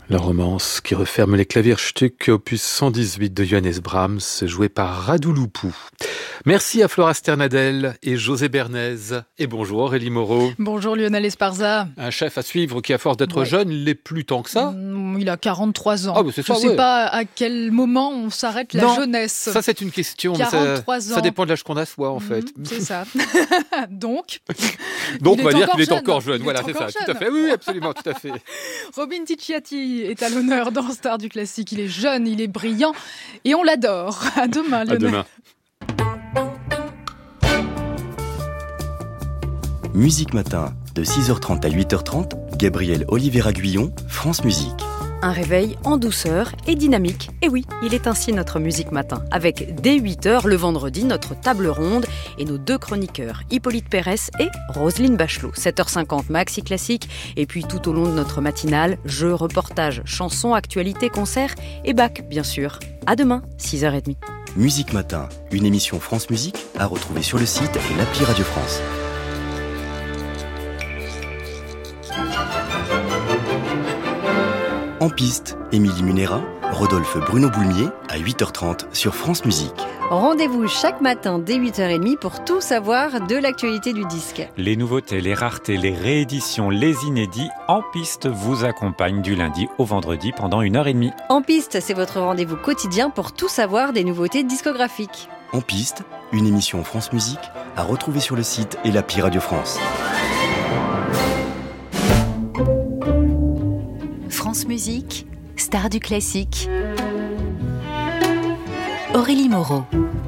La romance qui referme les Klavierstück, opus 118 de Johannes Brahms, joué par Radu Lupu. Merci à Flora Sternadel et José Bernays. Et bonjour Aurélie Moreau. Bonjour Lionel Esparza. Un chef à suivre qui, à force d'être jeune, il l'est plus tant que ça. Il a 43 ans. Ah, bah c'est Je ne sais pas à quel moment on s'arrête la jeunesse. Ça, c'est une question. 43 ans. Ça dépend de l'âge qu'on a soi, en fait. C'est ça. Donc, on va dire qu'il est encore jeune. Voilà, c'est ça. Jeune. Tout à fait. Oui, absolument, tout à fait. Robin Ticciati est à l'honneur dans Star du classique. Il est jeune, il est brillant et on l'adore. À demain, Lionel. À demain. Musique Matin, de 6h30 à 8h30, Gabriel Oliveira-Guillon, France Musique. Un réveil en douceur et dynamique. Et oui, il est ainsi notre Musique Matin. Avec dès 8h le vendredi, notre table ronde et nos deux chroniqueurs, Hippolyte Pérès et Roselyne Bachelot. 7h50, Maxi Classique. Et puis tout au long de notre matinale, jeux, reportages, chansons, actualités, concerts et bac, bien sûr. À demain, 6h30. Musique Matin, une émission France Musique à retrouver sur le site et l'appli Radio France. En piste, Émilie Munera, Rodolphe Bruno Boulmier à 8h30 sur France Musique. Rendez-vous chaque matin dès 8h30 pour tout savoir de l'actualité du disque. Les nouveautés, les raretés, les rééditions, les inédits, En Piste vous accompagnent du lundi au vendredi pendant 1h30. En Piste, c'est votre rendez-vous quotidien pour tout savoir des nouveautés discographiques. En piste, une émission France Musique à retrouver sur le site et l'appli Radio France. France Musique, Star du classique. Aurélie Moreau.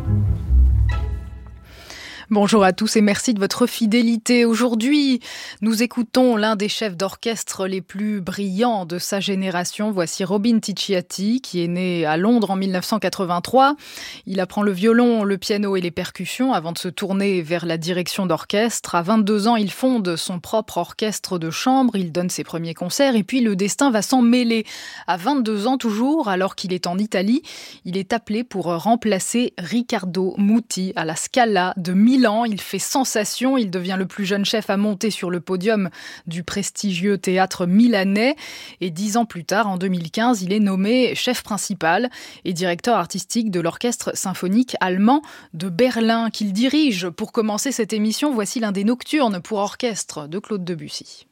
Bonjour à tous et merci de votre fidélité. Aujourd'hui, nous écoutons l'un des chefs d'orchestre les plus brillants de sa génération. Voici Robin Ticciati, qui est né à Londres en 1983. Il apprend le violon, le piano et les percussions avant de se tourner vers la direction d'orchestre. À 22 ans, il fonde son propre orchestre de chambre. Il donne ses premiers concerts et puis le destin va s'en mêler. À 22 ans toujours, alors qu'il est en Italie, il est appelé pour remplacer Riccardo Muti à la Scala de Milan. Il fait sensation, il devient le plus jeune chef à monter sur le podium du prestigieux théâtre milanais. Et 10 ans plus tard, en 2015, il est nommé chef principal et directeur artistique de l'orchestre symphonique allemand de Berlin qu'il dirige. Pour commencer cette émission, voici l'un des nocturnes pour orchestre de Claude Debussy.